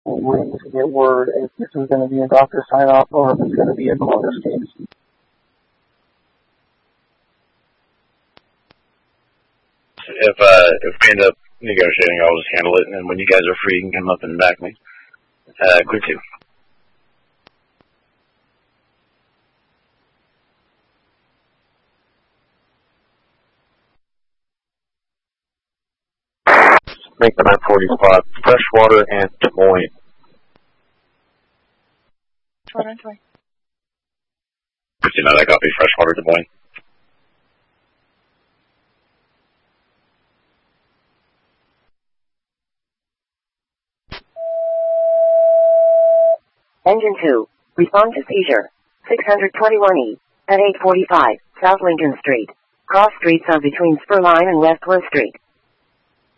waiting to get word if this is going to be a doctor sign-off or if it's going to be a coroner's case. If we end up negotiating, I'll just handle it, and then when you guys are free, you can come up and back me. Quick 2. Make the 940 spot, Freshwater and Des Moines. Freshwater. 59, I copy, Freshwater, Des Moines. Engine 2, respond to seizure. 621E, at 845, South Lincoln Street. Cross streets are between Spur Line and West Wood Street.